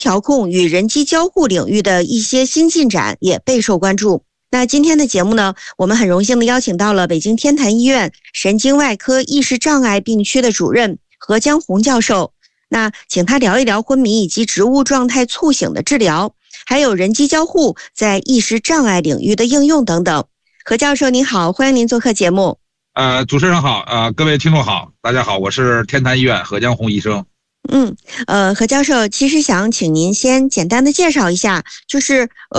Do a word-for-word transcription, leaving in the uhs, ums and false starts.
调控与人机交互领域的一些新进展也备受关注。那今天的节目呢，我们很荣幸的邀请到了北京天坛医院神经外科意识障碍病区的主任何江红教授。那请他聊一聊昏迷以及植物状态促醒的治疗，还有人机交互在意识障碍领域的应用等等。何教授您好，欢迎您做客节目。 呃，主持人好，呃，各位听众好，大家好，我是天坛医院何江红医生。 嗯，呃，何教授，其实想请您先简单的介绍一下，就是呃。